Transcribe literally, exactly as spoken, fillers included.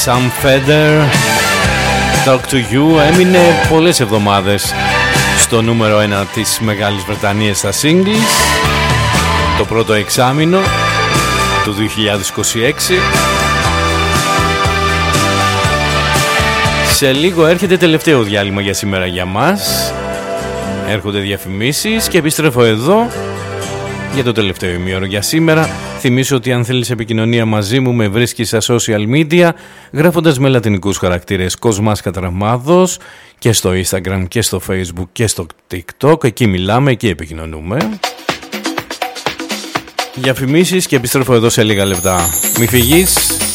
Sam Feder, Talk to You, έμεινε πολλές εβδομάδες στο νούμερο ένα της Μεγάλης Βρετανίας στα singles, το πρώτο εξάμηνο του δύο χιλιάδες είκοσι έξι. Σε λίγο έρχεται τελευταίο διάλειμμα για σήμερα για μας. Έρχονται διαφημίσεις και επιστρέφω εδώ για το τελευταίο ημίωρο για σήμερα. Θυμίσω ότι αν θέλεις επικοινωνία μαζί μου, με βρίσκεις στα social media γράφοντας με λατινικούς χαρακτήρες Κοσμάς Κατραμάδος και στο Instagram και στο Facebook και στο TikTok. Εκεί μιλάμε, εκεί επικοινωνούμε. Διαφημίσεις και επιστρέφω εδώ σε λίγα λεπτά. Μη φυγείς.